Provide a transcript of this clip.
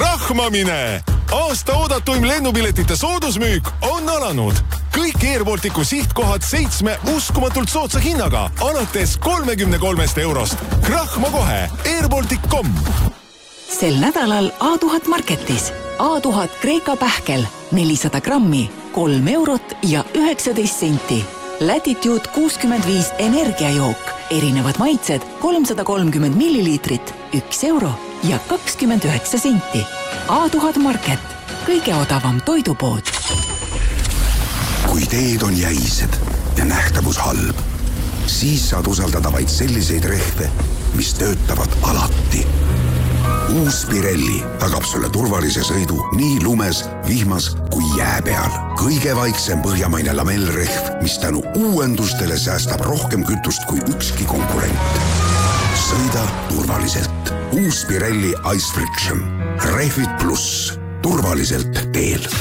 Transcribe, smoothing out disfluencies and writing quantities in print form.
Rahmamine! Aasta oodatuim lennupiletite soodusmüük on alanud. Kõik Air Balticu sihtkohad 7 uskumatult soodsa hinnaga alates 33 eurost. Krahma kohe airbaltic.com. Sel nädalal A1000 Marketis. A1000 Kreeka pähkel 400 grammi, 3 eurot ja 19 senti. Latitude 65 energiajook. Erinevad maitsed 330 milliliitrit, 1 euro ja 29 senti. A1000 Market. Kõige odavam toidupood. Kui teed on jäised ja nähtavus halb, siis saad usaldada vaid selliseid rehve, mis töötavad alati. Uus Pirelli tagab sulle turvalise sõidu nii lumes, vihmas kui jää peal. Kõige vaiksem põhjamaine lamellrehv, mis tänu uuendustele säästab rohkem kütust kui ükski konkurent. Sõida turvaliselt. Uus Pirelli Ice Friction. Rehvid pluss. Turvaliselt teel.